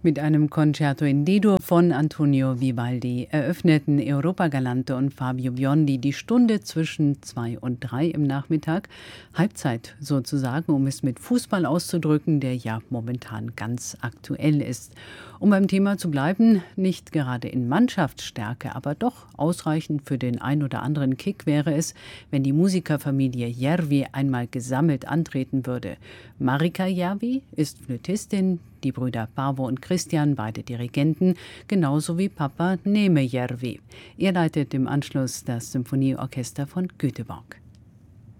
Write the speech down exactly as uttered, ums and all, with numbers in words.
Mit einem Concerto in D-Dur von Antonio Vivaldi eröffneten Europa Galante und Fabio Biondi die Stunde zwischen zwei und drei im Nachmittag. Halbzeit sozusagen, um es mit Fußball auszudrücken, der ja momentan ganz aktuell ist. Um beim Thema zu bleiben, nicht gerade in Mannschaftsstärke, aber doch ausreichend für den ein oder anderen Kick wäre es, wenn die Musikerfamilie Järvi einmal gesammelt antreten würde. Marika Järvi ist Flötistin, die Brüder Paavo und Christian, beide Dirigenten, genauso wie Papa Neeme Järvi. Er leitet im Anschluss das Symphonieorchester von Göteborg.